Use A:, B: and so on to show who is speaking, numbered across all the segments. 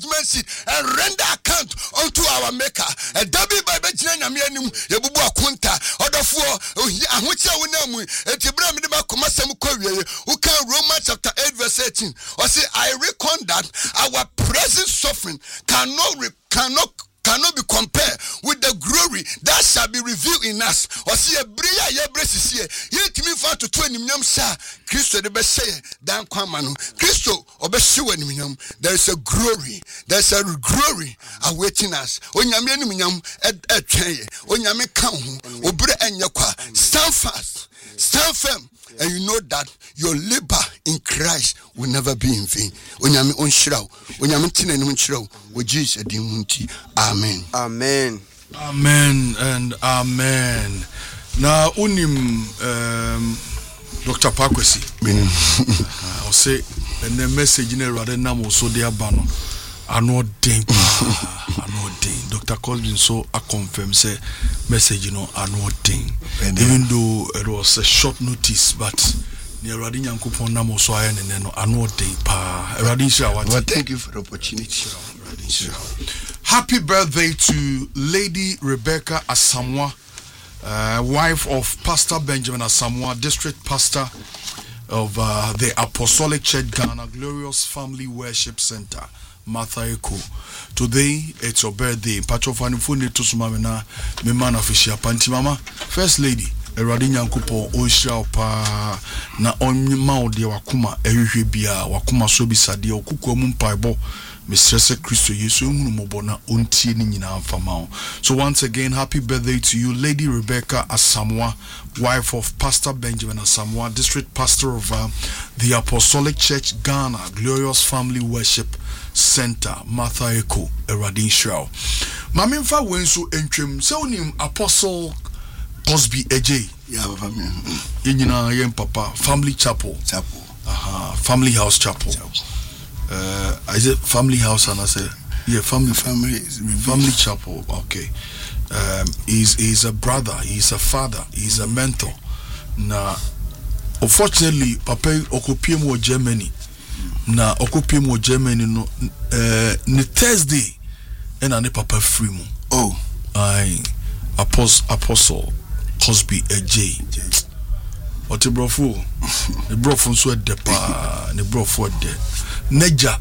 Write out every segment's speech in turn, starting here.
A: judgment seat and render account unto our maker. And Dabi by Benjamin Yabu Akunta, other for Ahucha Winamu, and Tibram Komasam Korea, who can Romans chapter 8 verse 18. Or say, I reckon that our present suffering cannot be compared with the glory that shall be revealed in us. Or see a bria ye braces here. Yet me for to 20 million sa Christo de Bessie, Dan Quamano, Christo or Bessuanium. There is a glory, there's a glory awaiting us. On Yamianum at Cheye, on Yamikam, Obre and Yakwa. Stand fast, stand firm. And you know that your labor in Christ will never be in vain. Onyame onshiraw, onyame tina ni onshiraw, wo Jesus dimunti. Amen.
B: Amen.
C: Amen and amen. Na unim Dr. Pakwesi. I'll say and the message in rather nam also de abano. Ano den. Dr. Colvin so I confirm say message ano den. Even though it was a short notice, but near Radin Yankupon Namo so I and ano den pa Radisha.
A: Well, thank you for the opportunity.
C: Happy birthday to Lady Rebecca Asamoah, wife of Pastor Benjamin Asamoah, district pastor of the Apostolic Church Ghana Glorious Family Worship Center, Martha Eko. Today it's your birthday. Patro Fani to Sumamina, me man official Panti Mama, First Lady, Eradin Yankupo, Oisha pa na onma de wakuma ehwehwebia wakuma so bisade okuko mumpaibo Mr. Christo Yesu Mubona unti ni nyina amfama. So once again, happy birthday to you, Lady Rebecca Asamoah, wife of Pastor Benjamin Asamoah, district pastor of the Apostolic Church Ghana Glorious Family Worship Center, Martha Eko, Eradin Shao. Mamimfa wenso entwem se onim Apostle Cosby AJ.
A: Yeah,
C: Yenyina yen papa, Family Chapel. Family House Chapel. Is it Family House and I say yeah, family Chapel. Okay. He's a brother, he's a father, he's a mentor. Now unfortunately Papa Okopiem Germany. Na Okopiem Germany no Thursday and ane Papa free mo.
A: Oh,
C: I Apostle Cosby AJ. What a brofo. The brofo so de pa, the brofo de. Neja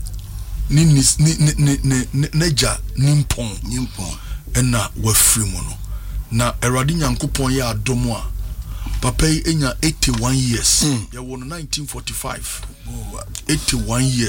C: Neja Nimpon ena wa free mo no. Na Eradi Nyankopon ya adomo a Papa enya 81 years. Ya won 1945. 81 years.